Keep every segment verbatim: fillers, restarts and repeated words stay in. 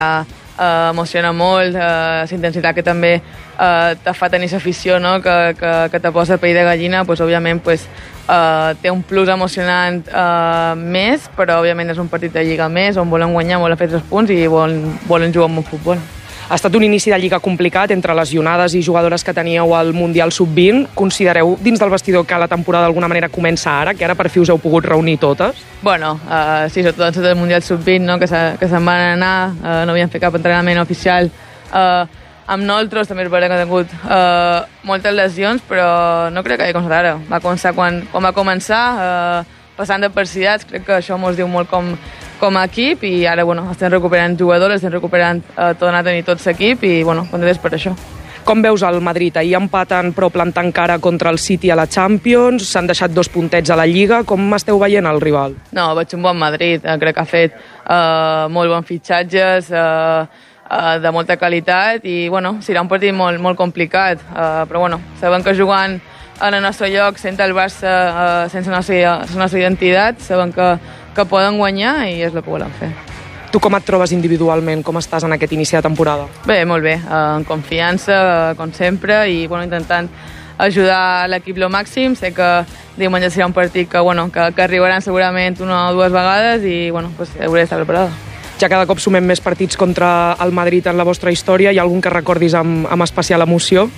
Uh, emociona molt, uh, la intensitat que també uh, te fa tenir l'afició, no? que, que, que te posa pell de gallina, pues, òbviament pues, uh, té un plus emocionant uh, més, però òbviament és un partit de Lliga més, on volen guanyar, volen fer tres punts i volen, volen jugar amb un futbol. Ha estat un inici de Lliga complicat entre lesionades i jugadores que teníeu al Mundial sub vint. Considereu dins del vestidor que la temporada d'alguna manera comença ara, que ara per fi us heu pogut reunir totes? Bueno, uh, sí, sobretot el Mundial sub vint, no? que, se, que se'n van anar, uh, no havien fet cap entrenament oficial. Uh, amb nosaltres també és veritat que ha tingut uh, moltes lesions, però no crec que hagi començat ara. Va començar quan, quan va començar, uh, passant d'adversitats, crec que això mos diu molt com, com a equip i ara bueno, estem recuperant jugadors, estem recuperant uh, tornar a tenir tot l'equip i bueno, contents per això. Com veus el Madrid? Ahir empaten però plantant cara contra el City a la Champions, s'han deixat dos puntets a la Lliga, com esteu veient el rival? No, veig un bon Madrid, uh, crec que ha fet uh, molt bons fitxatges, uh, uh, de molta qualitat i bueno, serà un partit molt, molt complicat, uh, però bueno, sabem que jugant en el nostre lloc, sent el Barça uh, sense la nostra, la nostra identitat, sabem que, que poden guanyar i és el que volen fer. Tu com et trobes individualment? Com estàs en aquest inici de temporada? Bé, molt bé, uh, en confiança, uh, com sempre, i bueno, intentant ajudar l'equip lo màxim. Sé que diumenge serà un partit que, bueno, que, que arribaran segurament una o dues vegades i bueno, pues, hauré d'estar preparada. Ja cada cop sumem més partits contra el Madrid en la vostra història. Hi ha algun que recordis amb, amb especial emoció?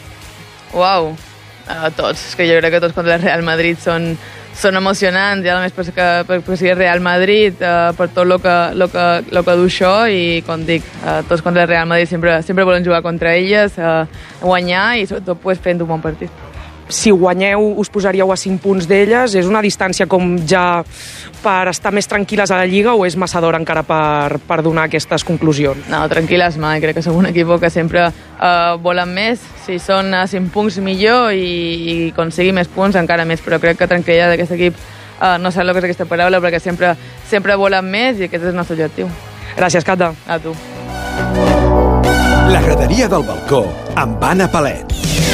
Uau! Uh, tots, és que jo crec que tots contra el Real Madrid són, són emocionants, ja només per, que, per, per ser Real Madrid, uh, per tot el que, lo que, lo que du això i com dic, uh, tots contra el Real Madrid sempre, sempre volen jugar contra elles, uh, guanyar i sobretot pues, fent un bon partit. Si guanyeu us posaríeu a cinc punts d'elles, és una distància com ja per estar més tranquil·les a la Lliga o és massa d'hora encara per, per donar aquestes conclusions? No, tranquil·les mai, crec que som un equip que sempre uh, volen més, si són a cinc punts millor i, i aconseguir més punts encara més, però crec que tranquil·la d'aquest equip uh, no sé el que és aquesta paraula perquè sempre, sempre volen més i aquest és el nostre objectiu. Gràcies, Cata. A tu. La graderia del balcó amb Anna Palet.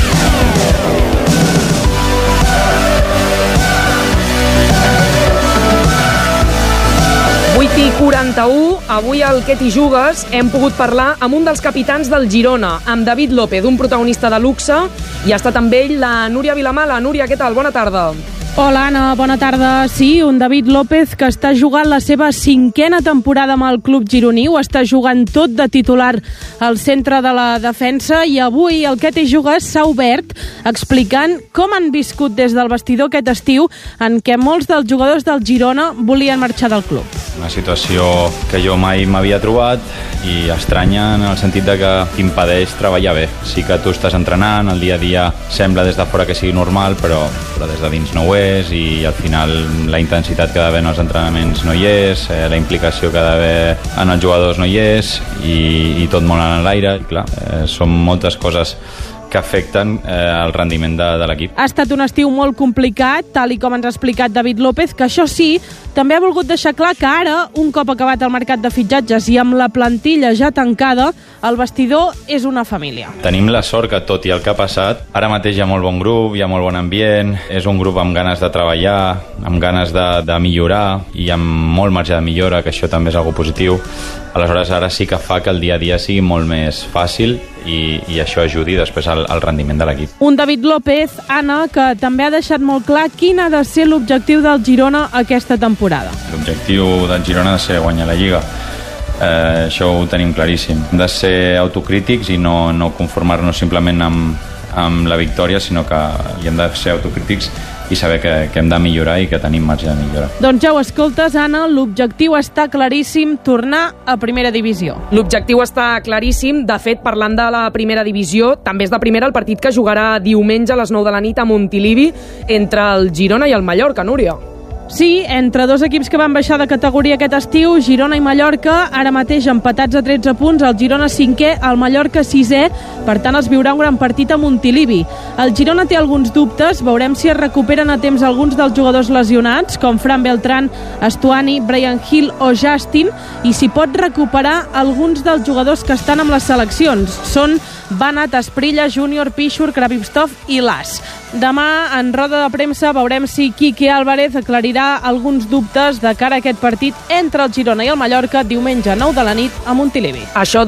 vuit i quaranta-u, avui al Què t'hi jugues hem pogut parlar amb un dels capitans del Girona, amb David López, un protagonista de luxe, i ha estat amb ell la Núria Vilamala. Núria, què tal? Bona tarda. Hola, Anna, bona tarda. Sí, un David López que està jugant la seva cinquena temporada amb el club gironí, ho està jugant tot de titular al centre de la defensa i avui el Què t'hi jugues s'ha obert explicant com han viscut des del vestidor aquest estiu en què molts dels jugadors del Girona volien marxar del club. Una situació que jo mai m'havia trobat i estranya en el sentit de que t'impedeix treballar bé. Sí que tu estàs entrenant, el dia a dia sembla des de fora que sigui normal, però, però des de dins no ho és i al final la intensitat que ha d'haver en els entrenaments no hi és, eh, la implicació que ha d'haver en els jugadors no hi és i, i tot molt en l'aire. Clar, eh, són moltes coses que afecten eh, el rendiment de, de l'equip. Ha estat un estiu molt complicat, tal i com ens ha explicat David López, que això sí, també ha volgut deixar clar que ara, un cop acabat el mercat de fitxatges i amb la plantilla ja tancada, el vestidor és una família. Tenim la sort que, tot i el que ha passat, ara mateix hi ha molt bon grup, hi ha molt bon ambient, és un grup amb ganes de treballar, amb ganes de, de millorar i amb molt marge de millora, que això també és algo positiu. Aleshores, ara sí que fa que el dia a dia sigui molt més fàcil i, i això ajudi després al, al rendiment de l'equip. Un David López, Anna, que també ha deixat molt clar quin ha de ser l'objectiu del Girona aquesta temporada. L'objectiu del Girona ha de ser guanyar la Lliga. Eh, això ho tenim claríssim. Hem de ser autocrítics i no, no conformar-nos simplement amb, amb la victòria, sinó que hi hem de ser autocrítics i saber que, que hem de millorar i que tenim marge de millora. Doncs ja ho escoltes, Anna, l'objectiu està claríssim, tornar a primera divisió. L'objectiu està claríssim. De fet, parlant de la primera divisió, també és de primera el partit que jugarà diumenge a les nou de la nit a Montilivi entre el Girona i el Mallorca, Núria. Sí, entre dos equips que van baixar de categoria aquest estiu, Girona i Mallorca, ara mateix empatats a tretze punts, el Girona cinquè, el Mallorca sisè, per tant es viurà un gran partit a Montilivi. El Girona té alguns dubtes, veurem si es recuperen a temps alguns dels jugadors lesionats, com Fran Beltrán, Estuani, Brian Hill o Justin, i si pot recuperar alguns dels jugadors que estan amb les seleccions. Són Banat, Esprilla, Júnior, Píxur, Kravitskov i Las. Demà, en roda de premsa, veurem si Quique Álvarez aclarirà alguns dubtes de cara a aquest partit entre el Girona i el Mallorca diumenge nou de la nit a Montilivi. Això